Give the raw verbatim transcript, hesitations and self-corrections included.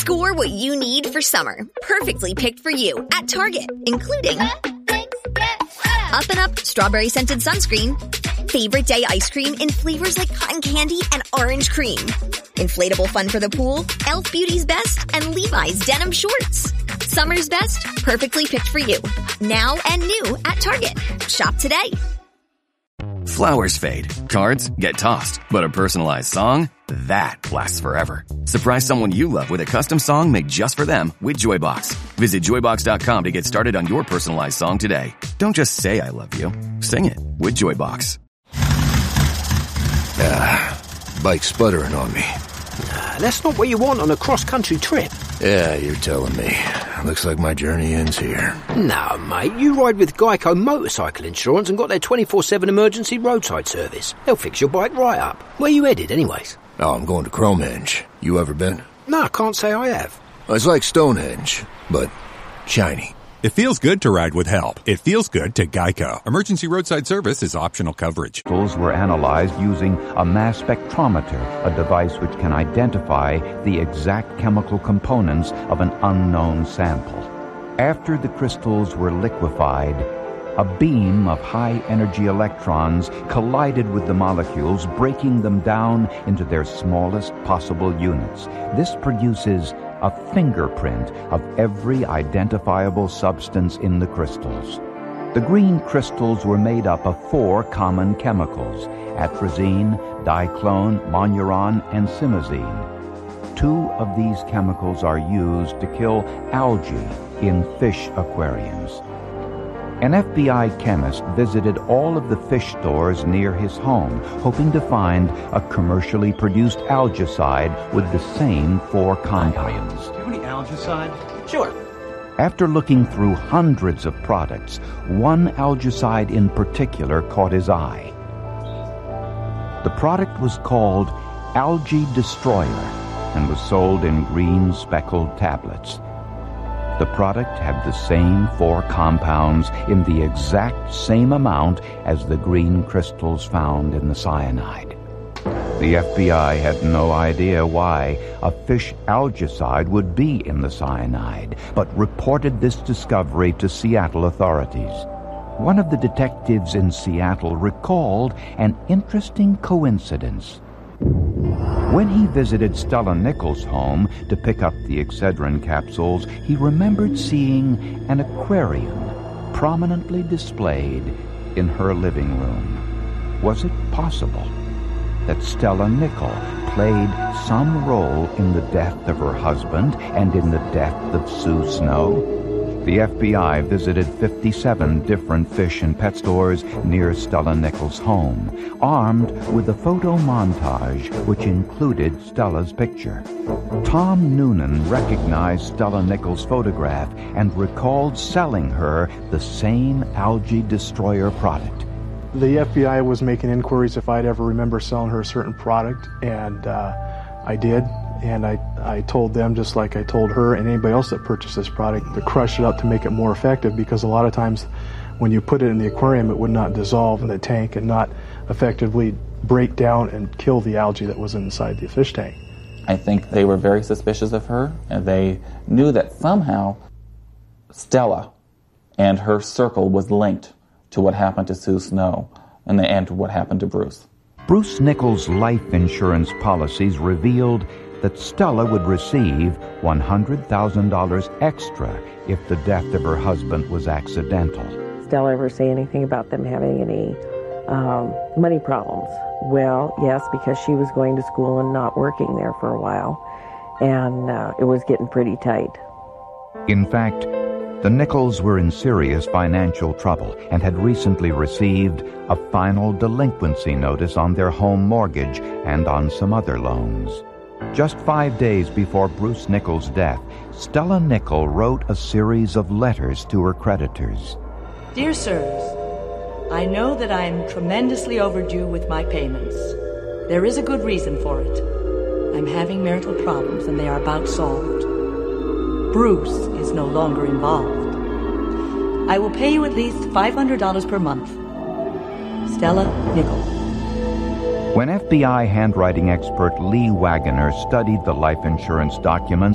Score what you need for summer, perfectly picked for you at Target, including Up and Up Strawberry Scented Sunscreen, Favorite Day Ice Cream in flavors like cotton candy and orange cream, Inflatable Fun for the Pool, e l f Beauty's Best, and Levi's Denim Shorts. Summer's best, perfectly picked for you. Now and new at Target. Shop today. Flowers fade, cards get tossed, but a personalized song, that lasts forever. Surprise someone you love with a custom song made just for them with Joybox. Visit joybox dot com to get started on your personalized song today. Don't just say I love you. Sing it with Joybox. Ah, bike's sputtering on me. Nah, that's not what you want on a cross-country trip. Yeah, you're telling me. Looks like my journey ends here. No, mate, you ride with Geico Motorcycle Insurance and got their twenty-four seven emergency roadside service. They'll fix your bike right up. Where you headed, anyways? Oh, I'm going to Cromehenge. You ever been? No, I can't say I have. It's like Stonehenge, but shiny. It feels good to ride with help. It feels good to Geico. Emergency roadside service is optional coverage. Crystals were analyzed using a mass spectrometer, a device which can identify the exact chemical components of an unknown sample. After the crystals were liquefied, a beam of high-energy electrons collided with the molecules, breaking them down into their smallest possible units. This produces a fingerprint of every identifiable substance in the crystals. The green crystals were made up of four common chemicals: atrazine, diclone, monuron, and simazine. Two of these chemicals are used to kill algae in fish aquariums. An F B I chemist visited all of the fish stores near his home, hoping to find a commercially produced algicide with the same four compounds. Do you have any algicide? Sure. After looking through hundreds of products, one algicide in particular caught his eye. The product was called Algae Destroyer and was sold in green speckled tablets. The product had the same four compounds in the exact same amount as the green crystals found in the cyanide. The F B I had no idea why a fish algicide would be in the cyanide, but reported this discovery to Seattle authorities. One of the detectives in Seattle recalled an interesting coincidence. When he visited Stella Nichols' home to pick up the Excedrin capsules, he remembered seeing an aquarium prominently displayed in her living room. Was it possible that Stella Nichol played some role in the death of her husband and in the death of Sue Snow? The F B I visited fifty-seven different fish and pet stores near Stella Nichols' home, armed with a photo montage which included Stella's picture. Tom Noonan recognized Stella Nichols' photograph and recalled selling her the same Algae Destroyer product. The F B I was making inquiries if I'd ever remember selling her a certain product, and uh, I did. And I, I told them, just like I told her and anybody else that purchased this product, to crush it up to make it more effective, because a lot of times when you put it in the aquarium, it would not dissolve in the tank and not effectively break down and kill the algae that was inside the fish tank. I think they were very suspicious of her, and they knew that somehow Stella and her circle was linked to what happened to Sue Snow and, the, and to what happened to Bruce. Bruce Nichols' life insurance policies revealed that Stella would receive one hundred thousand dollars extra if the death of her husband was accidental. Stella ever say anything about them having any um, money problems? Well, yes, because she was going to school and not working there for a while, and uh, it was getting pretty tight. In fact, the Nichols were in serious financial trouble and had recently received a final delinquency notice on their home mortgage and on some other loans. Just five days before Bruce Nichols' death, Stella Nichol wrote a series of letters to her creditors. Dear sirs, I know that I am tremendously overdue with my payments. There is a good reason for it. I'm having marital problems and they are about solved. Bruce is no longer involved. I will pay you at least five hundred dollars per month. Stella Nichol. When F B I handwriting expert Lee Wagoner studied the life insurance documents,